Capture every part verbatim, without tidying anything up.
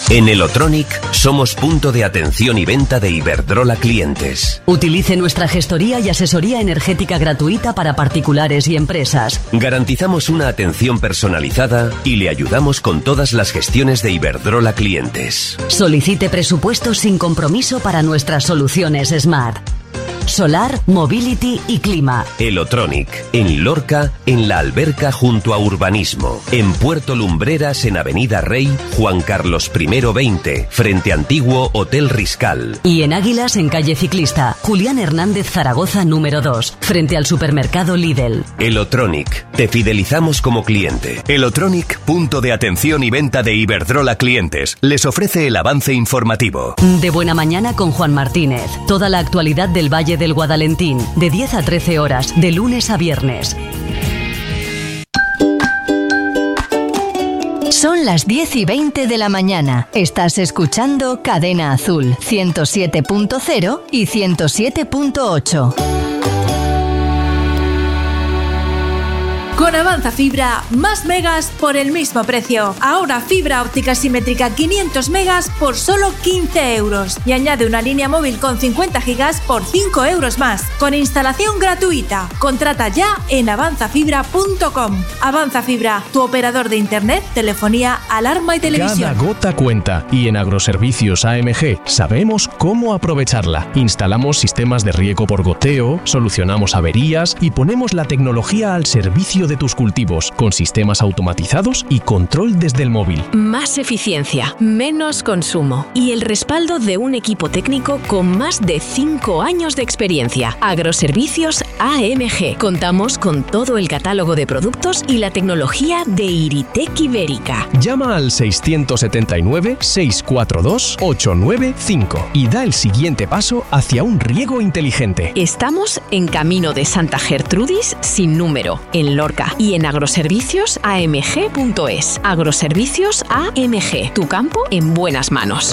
En Elotronic somos punto de atención y venta de Iberdrola clientes. Utilice nuestra gestoría y asesoría energética gratuita para particulares y empresas. Garantizamos una atención personalizada y le ayudamos con todas las gestiones de Iberdrola clientes. Solicite presupuestos sin compromiso para nuestras soluciones Smart. Solar, Mobility y Clima. Elotronic, en Lorca, en La Alberca junto a Urbanismo. En Puerto Lumbreras, en Avenida Rey, Juan Carlos primero veinte, frente Antiguo Hotel Riscal. Y en Águilas, en Calle Ciclista, Julián Hernández Zaragoza número dos, frente al supermercado Lidl. Elotronic, te fidelizamos como cliente. Elotronic, punto de atención y venta de Iberdrola clientes. Les ofrece el avance informativo. De Buena Mañana con Juan Martínez. Toda la actualidad del Valle del Guadalentín, de diez a trece horas, de lunes a viernes. Son las diez y veinte de la mañana. Estás escuchando Cadena Azul, ciento siete punto cero y ciento siete punto ocho. Con Avanza Fibra, más megas por el mismo precio. Ahora fibra óptica simétrica quinientos megas por solo quince euros. Y añade una línea móvil con cincuenta gigas por cinco euros más. Con instalación gratuita. Contrata ya en avanza fibra punto com. Avanza Fibra, tu operador de internet, telefonía, alarma y televisión. Cada gota cuenta. Y en Agroservicios A M G sabemos cómo aprovecharla. Instalamos sistemas de riego por goteo, solucionamos averías y ponemos la tecnología al servicio de tus cultivos, con sistemas automatizados y control desde el móvil. Más eficiencia, menos consumo y el respaldo de un equipo técnico con más de cinco años de experiencia. Agroservicios A M G. Contamos con todo el catálogo de productos y la tecnología de Iritec Ibérica. Llama al seiscientos setenta y nueve, seiscientos cuarenta y dos, ochocientos noventa y cinco y da el siguiente paso hacia un riego inteligente. Estamos en Camino de Santa Gertrudis sin número, en Lorca, y en agroservicios a m g punto es. Agroservicios A M G, tu campo en buenas manos.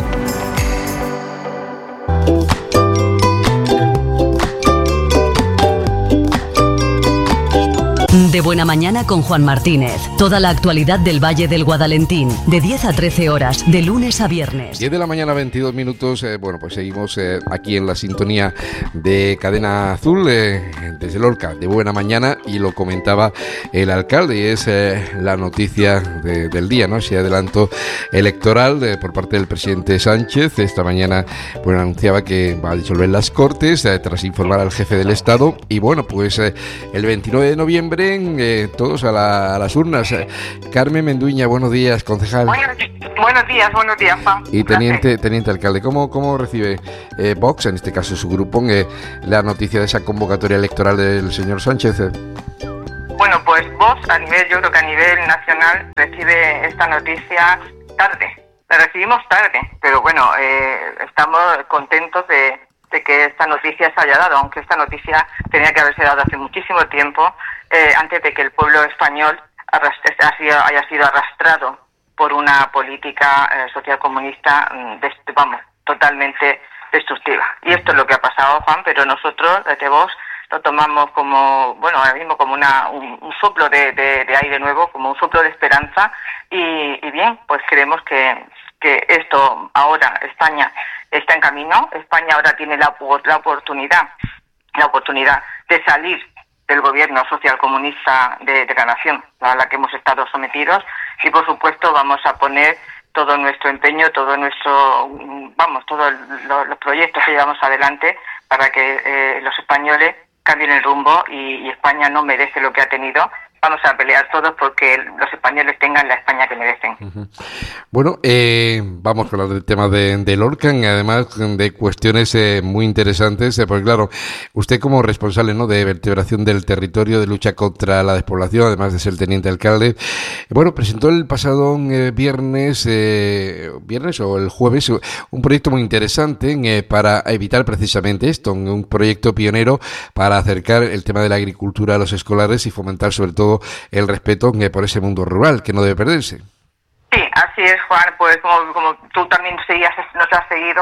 De Buena Mañana con Juan Martínez. Toda la actualidad del Valle del Guadalentín, de diez a trece horas, de lunes a viernes. diez de la mañana, veintidós minutos. Eh, bueno, pues seguimos eh, aquí en la sintonía de Cadena Azul, eh, desde Lorca, de Buena Mañana, y lo comentaba el alcalde, y es eh, la noticia de, del día, ¿no? Ese adelanto electoral de, por parte del presidente Sánchez. Esta mañana, bueno, anunciaba que va a disolver las Cortes eh, tras informar al jefe del Estado, y bueno, pues eh, el veintinueve de noviembre Eh, todos a, la, a las urnas. Eh, Carmen Menduña, buenos días, concejal. Buenos, buenos días, buenos días, Juan. Y teniente, teniente alcalde, ¿cómo, cómo recibe eh, Vox, en este caso su grupo, eh, la noticia de esa convocatoria electoral del señor Sánchez? Eh? Bueno, pues Vox, a nivel, yo creo que a nivel nacional, recibe esta noticia tarde. La recibimos tarde, pero bueno, eh, estamos contentos de, de que esta noticia se haya dado, aunque esta noticia tenía que haberse dado hace muchísimo tiempo, eh, antes de que el pueblo español arrastre, haya sido arrastrado por una política eh, socialcomunista, de, vamos, totalmente destructiva. Y esto es lo que ha pasado, Juan, pero nosotros, desde Vox, lo tomamos como, bueno, ahora mismo como una, un, un soplo de, de, de aire nuevo, como un soplo de esperanza, y, y bien, pues creemos que, que esto ahora, España está en camino, España ahora tiene la, la oportunidad, la oportunidad de salir del gobierno socialcomunista de, de la nación a la que hemos estado sometidos, y por supuesto vamos a poner todo nuestro empeño, todo nuestro, vamos, todos los, los proyectos que llevamos adelante para que eh, los españoles cambien el rumbo, y, y España no merece lo que ha tenido. Vamos a pelear todos porque los españoles tengan la España que merecen. Uh-huh. Bueno, eh, vamos con el tema de, de Lorca, y además de cuestiones eh, muy interesantes, eh, porque claro, usted como responsable, ¿no?, de vertebración del territorio, de lucha contra la despoblación, además de ser teniente alcalde, bueno, presentó el pasado eh, viernes, eh, viernes o el jueves, un proyecto muy interesante eh, para evitar precisamente esto, un proyecto pionero para acercar el tema de la agricultura a los escolares y fomentar sobre todo el respeto eh, por ese mundo rural, que no debe perderse. Sí, así es, Juan, pues como, como tú también seguías, nos has seguido,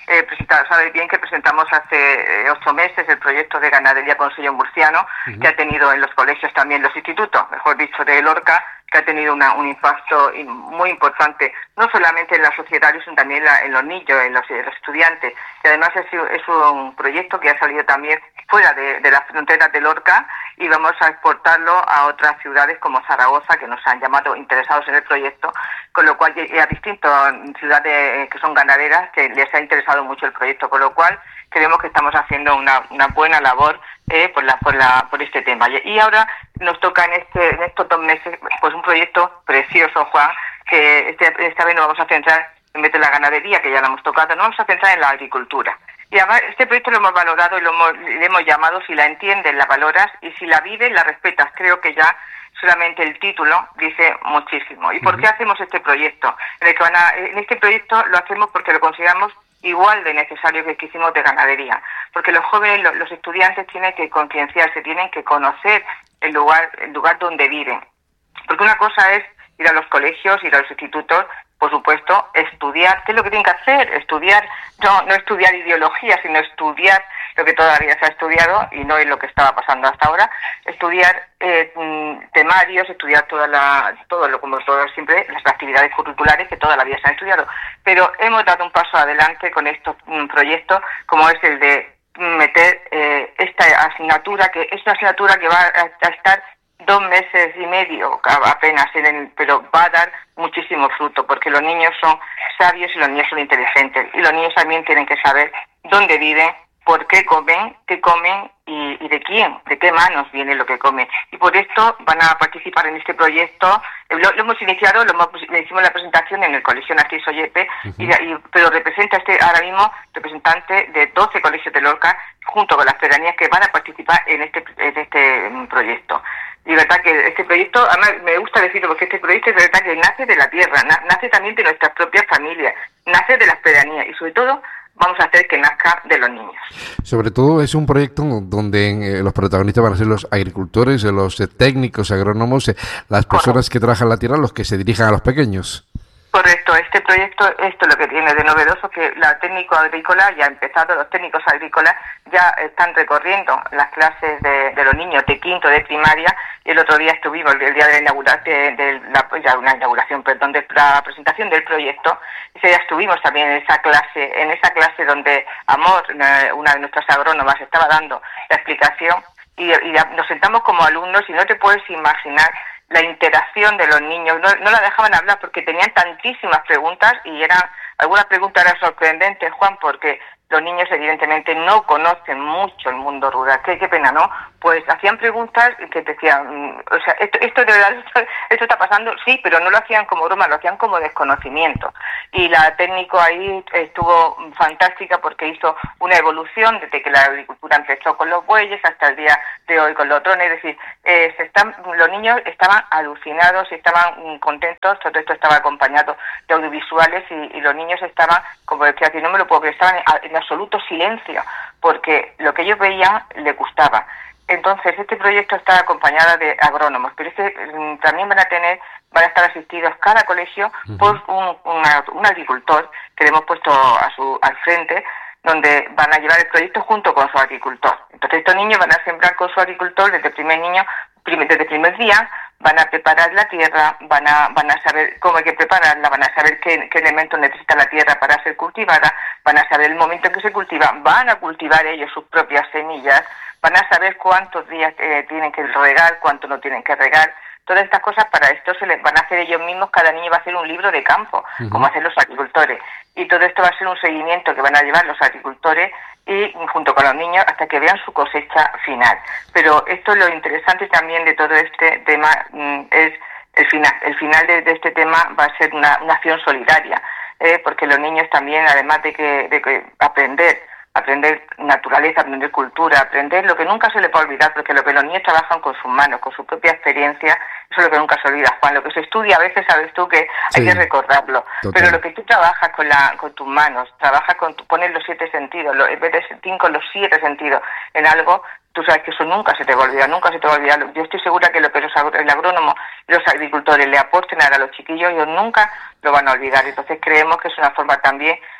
eh, presentado, sabes bien que presentamos hace eh, ocho meses el proyecto de ganadería con sello murciano, uh-huh. que ha tenido en los colegios también los institutos, mejor dicho, de Lorca, que ha tenido una, un impacto muy importante, no solamente en la sociedad, sino también la, en los niños, en los, en los estudiantes. Y además es, es un proyecto que ha salido también fuera de, de las fronteras de Lorca y vamos a exportarlo a otras ciudades como Zaragoza, que nos han llamado interesados en el proyecto, con lo cual, y a distintas ciudades que son ganaderas que les ha interesado mucho el proyecto, con lo cual creemos que estamos haciendo una, una buena labor eh, por, la, por, la, por este tema. Y ahora nos toca en, este, en estos dos meses pues un proyecto precioso, Juan, que este, esta vez nos vamos a centrar, en vez de la ganadería, que ya la hemos tocado, nos vamos a centrar en la agricultura. Y además este proyecto lo hemos valorado y lo hemos, le hemos llamado si la entiendes, la valoras, y si la vives, la respetas. Creo que ya solamente el título dice muchísimo. ¿Y por uh-huh. qué hacemos este proyecto? En, el que van a, en este proyecto lo hacemos porque lo consideramos igual de necesario que el que hicimos de ganadería, porque los jóvenes, los, los estudiantes tienen que concienciarse, tienen que conocer el lugar, el lugar donde viven, porque una cosa es ir a los colegios, ir a los institutos, por supuesto, estudiar. ¿Qué es lo que tienen que hacer? Estudiar, no, no estudiar ideología, sino estudiar lo que todavía se ha estudiado y no es lo que estaba pasando hasta ahora. Estudiar eh, temarios, estudiar toda la, todo lo como todo siempre las actividades curriculares que toda la vida se han estudiado. Pero hemos dado un paso adelante con estos um, proyectos, como es el de meter eh, esta asignatura, que es una asignatura que va a, a estar dos meses y medio apenas, en el, pero va a dar muchísimo fruto, porque los niños son sabios y los niños son inteligentes, y los niños también tienen que saber dónde viven, por qué comen, qué comen y, y de quién, de qué manos viene lo que comen. Y por esto van a participar en este proyecto. Lo, lo hemos iniciado, lo hemos, le hicimos la presentación en el Colegio Narciso Yepes, uh-huh. y, y, pero representa este ahora mismo representante de doce colegios de Lorca, junto con las pedanías que van a participar en este, en este proyecto. Y verdad que este proyecto, además me gusta decirlo porque este proyecto es verdad que nace de la tierra, na, nace también de nuestras propias familias, nace de las pedanías y sobre todo vamos a hacer que nazca de los niños. Sobre todo es un proyecto donde eh, los protagonistas van a ser los agricultores, los eh, técnicos, agrónomos, eh, las personas Correcto. que trabajan la tierra, los que se dirijan a los pequeños. Correcto, este proyecto, esto es lo que tiene de novedoso, que la técnico agrícola ya ha empezado, los técnicos agrícolas ya están recorriendo las clases de, de los niños de quinto de primaria, y el otro día estuvimos, el día de la inauguración, de, de la, ya una inauguración, perdón, de la presentación del proyecto, y ya estuvimos también en esa clase, en esa clase donde Amor, una de nuestras agrónomas, estaba dando la explicación, y, y nos sentamos como alumnos y no te puedes imaginar la interacción de los niños, no, no la dejaban hablar porque tenían tantísimas preguntas y eran, algunas preguntas eran sorprendentes, Juan, porque los niños evidentemente no conocen mucho el mundo rural. Qué, qué pena, ¿no? Pues hacían preguntas que te decían, o sea, esto, esto de verdad, esto, esto está pasando, sí, pero no lo hacían como broma, lo hacían como desconocimiento. Y la técnico ahí estuvo fantástica porque hizo una evolución desde que la agricultura empezó con los bueyes hasta el día de hoy con los drones. Es decir, eh, se están, los niños estaban alucinados y estaban contentos, todo esto estaba acompañado de audiovisuales y, y los niños estaban, como decía, que no me lo puedo creer, estaban en, en absoluto silencio, porque lo que ellos veían les gustaba. Entonces, este proyecto está acompañado de agrónomos, pero este, también van a tener, van a estar asistidos cada colegio uh-huh. por un, una, un agricultor que le hemos puesto a su, al frente, donde van a llevar el proyecto junto con su agricultor. Entonces, estos niños van a sembrar con su agricultor desde el primer niño, desde el primer día, van a preparar la tierra, van a van a saber cómo hay que prepararla, van a saber qué, qué elementos necesita la tierra para ser cultivada, van a saber el momento en que se cultiva, van a cultivar ellos sus propias semillas, van a saber cuántos días eh, tienen que regar, cuánto no tienen que regar. Todas estas cosas para esto se les van a hacer ellos mismos, cada niño va a hacer un libro de campo, uh-huh. como hacen los agricultores. Y todo esto va a ser un seguimiento que van a llevar los agricultores y junto con los niños hasta que vean su cosecha final. Pero esto es lo interesante también de todo este tema, mm, es el final. El final de, de este tema va a ser una, una acción solidaria, eh, porque los niños también, además de que, de que aprender, aprender naturaleza, aprender cultura, aprender lo que nunca se les va a olvidar, porque lo que los niños trabajan con sus manos, con su propia experiencia, eso es lo que nunca se olvida, Juan. Lo que se estudia a veces sabes tú que hay sí, que recordarlo, total. Pero lo que tú trabajas con la con tus manos, trabajas con tu, pones los siete sentidos, los, en vez de cinco, los siete sentidos en algo, tú sabes que eso nunca se te va a olvidar, nunca se te va a olvidar. Yo estoy segura que lo que los, el agrónomo y los agricultores le aporten a los chiquillos, ellos nunca lo van a olvidar. Entonces creemos que es una forma también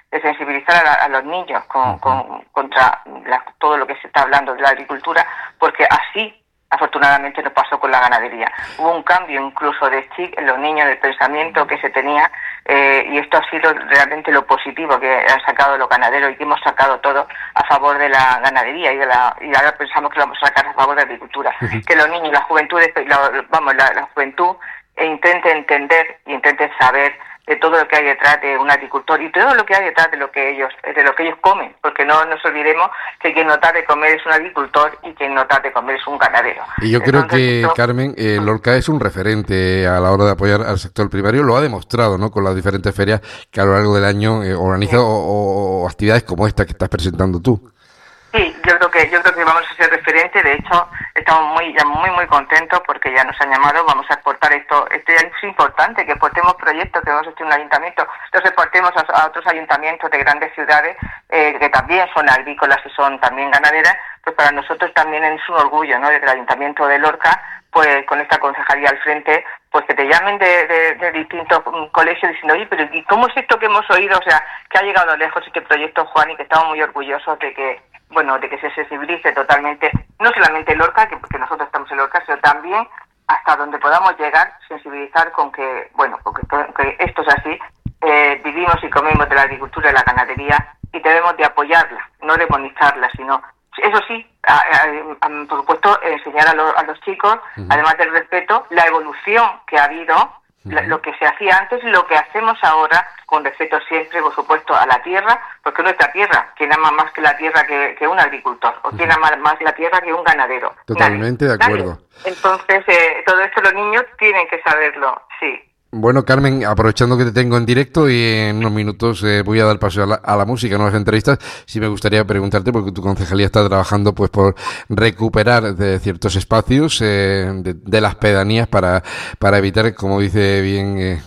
de sensibilizar a, la, a los niños con, con, contra la, todo lo que se está hablando de la agricultura, porque así afortunadamente nos pasó con la ganadería. Hubo un cambio incluso de chip en los niños, del pensamiento que se tenía, eh, y esto ha sido realmente lo positivo que han sacado los ganaderos y que hemos sacado todo a favor de la ganadería y de la y ahora pensamos que lo vamos a sacar a favor de la agricultura. Uh-huh. Que los niños, la juventud, la, vamos, la, la juventud e intente entender y intente saber de todo lo que hay detrás de un agricultor y todo lo que hay detrás de lo que ellos de lo que ellos comen, porque no nos olvidemos que quien no da de comer es un agricultor y quien no da de comer es un ganadero. Y yo Entonces, creo que, esto... Carmen, eh, Lorca es un referente a la hora de apoyar al sector primario, lo ha demostrado, ¿no?, con las diferentes ferias que a lo largo del año eh, organiza sí. o, o, o actividades como esta que estás presentando tú. Sí, yo creo que yo creo que vamos a ser referentes. De hecho, estamos muy ya muy muy contentos porque ya nos han llamado. Vamos a exportar esto. Esto ya es importante que exportemos proyectos que hemos hecho en un ayuntamiento, los exportemos a, a otros ayuntamientos de grandes ciudades eh, que también son agrícolas y son también ganaderas. Pues para nosotros también es un orgullo, ¿no?, desde el ayuntamiento de Lorca, pues con esta concejalía al frente, pues que te llamen de, de, de distintos colegios diciendo, oye, pero ¿y cómo es esto que hemos oído? O sea, que ha llegado lejos este proyecto, Juan, y que estamos muy orgullosos de que, bueno, de que se sensibilice totalmente, no solamente Lorca, que porque nosotros estamos en Lorca, sino también hasta donde podamos llegar, sensibilizar con que, bueno, porque que esto es así, eh, vivimos y comemos de la agricultura y la ganadería y debemos de apoyarla, no demonizarla, sino, eso sí, a, a, a, por supuesto, enseñar a, lo, a los chicos, uh-huh. además del respeto, la evolución que ha habido, uh-huh. la, lo que se hacía antes y lo que hacemos ahora, con respeto siempre, por supuesto, a la tierra, porque nuestra tierra, ¿quién ama más que la tierra que, que un agricultor? ¿O quién ama más la tierra que un ganadero? Totalmente Nadie. de acuerdo. Nadie. Entonces, eh, todo esto los niños tienen que saberlo, sí. Bueno, Carmen, aprovechando que te tengo en directo y en unos minutos eh, voy a dar paso a la, a la música, no a las entrevistas, sí me gustaría preguntarte, porque tu concejalía está trabajando pues por recuperar de ciertos espacios eh, de, de las pedanías para para evitar, como dice bien, eh,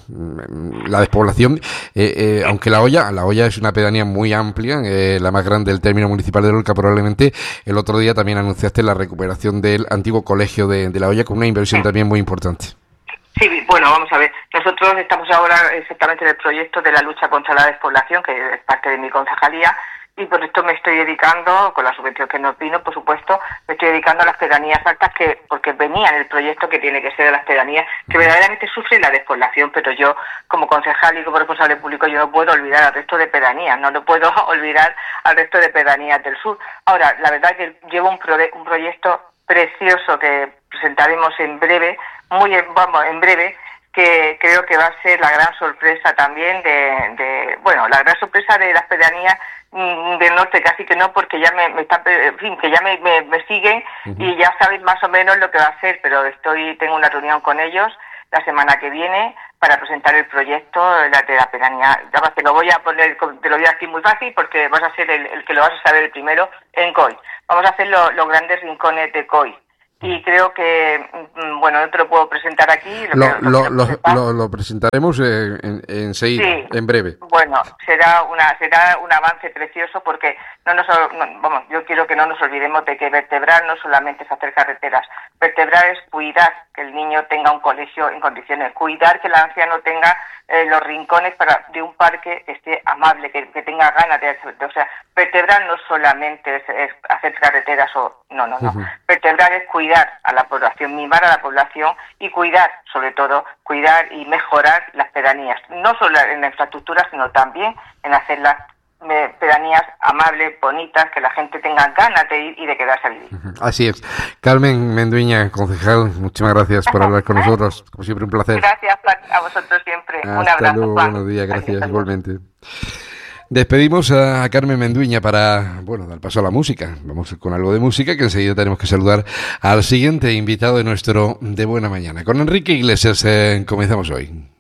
la despoblación. Eh, eh, aunque La Hoya, La Hoya es una pedanía muy amplia, eh, la más grande del término municipal de Lorca probablemente. El otro día también anunciaste la recuperación del antiguo colegio de, de La Hoya con una inversión también muy importante. Sí, bueno, vamos a ver. Nosotros estamos ahora exactamente en el proyecto de la lucha contra la despoblación, que es parte de mi concejalía, y por esto me estoy dedicando, con la subvención que nos vino, por supuesto, me estoy dedicando a las pedanías altas, que porque venía en el proyecto que tiene que ser de las pedanías que verdaderamente sufren la despoblación, pero yo, como concejal y como responsable público, yo no puedo olvidar al resto de pedanías, no lo puedo olvidar al resto de pedanías del sur. Ahora, la verdad es que llevo un, pro- un proyecto precioso que presentaremos en breve, muy vamos en breve, que creo que va a ser la gran sorpresa también de, de bueno, la gran sorpresa de las pedanías mmm, del norte, casi que no, porque ya me, me está, en fin, que ya me, me, me siguen uh-huh. y ya saben más o menos lo que va a hacer, pero estoy tengo una reunión con ellos la semana que viene para presentar el proyecto la de la pedanía. Ya te lo voy a poner, te lo voy a decir muy fácil porque vas a ser el, el que lo vas a saber el primero en Coy. Vamos a hacer lo, los grandes rincones de Coy. Y creo que, bueno, no te lo puedo presentar aquí. Lo, lo, lo, lo, lo, lo presentaremos en, en, enseguida, sí, en breve. Bueno, será una será un avance precioso porque no nos no, vamos, yo quiero que no nos olvidemos de que vertebrar no solamente es hacer carreteras. Vertebrar es cuidar que el niño tenga un colegio en condiciones, cuidar que el anciano tenga eh, los rincones para de un parque que esté amable, que, que tenga ganas de, de, o sea, vertebrar no solamente es, es hacer carreteras o no, no, no. Uh-huh. Vertebrar es cuidar a la población, mimar a la población y cuidar, sobre todo, cuidar y mejorar las pedanías, no solo en la infraestructura, sino también en hacerlas eh, pedanías amables, bonitas, que la gente tenga ganas de ir y de quedarse a vivir. Así es. Carmen Menduiña, concejal, muchísimas gracias por hablar con nosotros, como siempre un placer. Gracias a vosotros siempre. Hasta un abrazo. Luego, buenos días, gracias, Adiós. Igualmente. Despedimos a Carmen Menduiña para, bueno, dar paso a la música. Vamos con algo de música, que enseguida tenemos que saludar al siguiente invitado de nuestro De Buena Mañana. Con Enrique Iglesias eh, comenzamos hoy.